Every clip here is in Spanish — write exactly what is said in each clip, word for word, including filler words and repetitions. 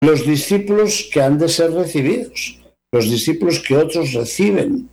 los discípulos que han de ser recibidos, los discípulos que otros reciben.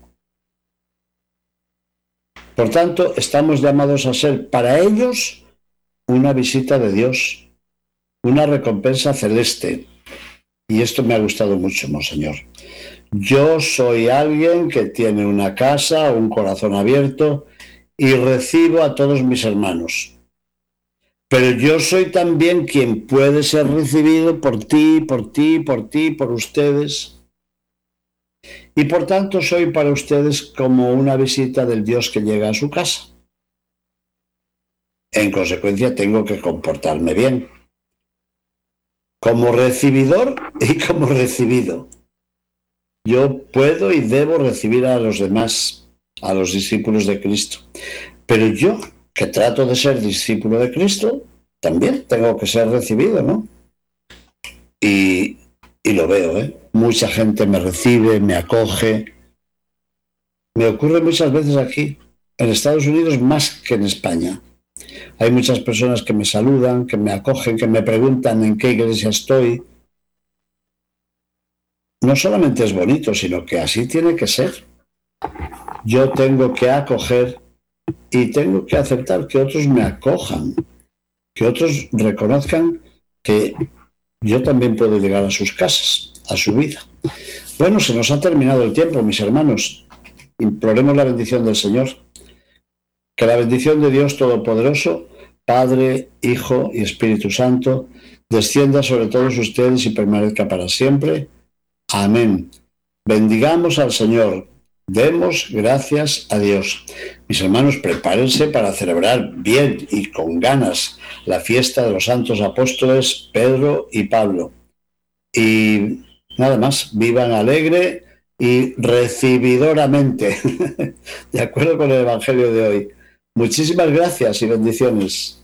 Por tanto, estamos llamados a ser para ellos una visita de Dios, una recompensa celeste. Y esto me ha gustado mucho, Monseñor. Yo soy alguien que tiene una casa, un corazón abierto y recibo a todos mis hermanos. Pero yo soy también quien puede ser recibido por ti, por ti, por ti, por ustedes. Y por tanto soy para ustedes como una visita del Dios que llega a su casa. En consecuencia, tengo que comportarme bien, como recibidor y como recibido. Yo puedo y debo recibir a los demás, a los discípulos de Cristo. Pero yo, que trato de ser discípulo de Cristo, también tengo que ser recibido, ¿no? Y, y lo veo, ¿eh? Mucha gente me recibe, me acoge. Me ocurre muchas veces aquí, en Estados Unidos, más que en España. Hay muchas personas que me saludan, que me acogen, que me preguntan en qué iglesia estoy. No solamente es bonito, sino que así tiene que ser. Yo tengo que acoger y tengo que aceptar que otros me acojan, que otros reconozcan que yo también puedo llegar a sus casas, a su vida. Bueno, se nos ha terminado el tiempo, mis hermanos. Imploremos la bendición del Señor. Que la bendición de Dios Todopoderoso, Padre, Hijo y Espíritu Santo, descienda sobre todos ustedes y permanezca para siempre. Amén. Bendigamos al Señor. Demos gracias a Dios. Mis hermanos, prepárense para celebrar bien y con ganas la fiesta de los santos apóstoles Pedro y Pablo. Y nada más, vivan alegre y recibidoramente, de acuerdo con el Evangelio de hoy. Muchísimas gracias y bendiciones.